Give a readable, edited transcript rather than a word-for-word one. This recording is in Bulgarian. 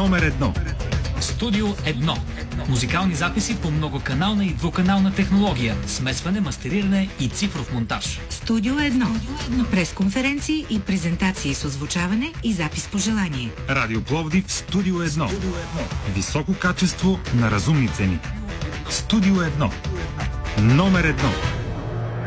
номер едно. Студио 1. Музикални записи по многоканална и двуканална технология, смесване, мастериране и цифров монтаж. Студио 1. Пресконференции и презентации с озвучаване и запис по желание. Радио Пловдив, Студио 1. Високо качество на разумни цени. Студио 1. Номер едно.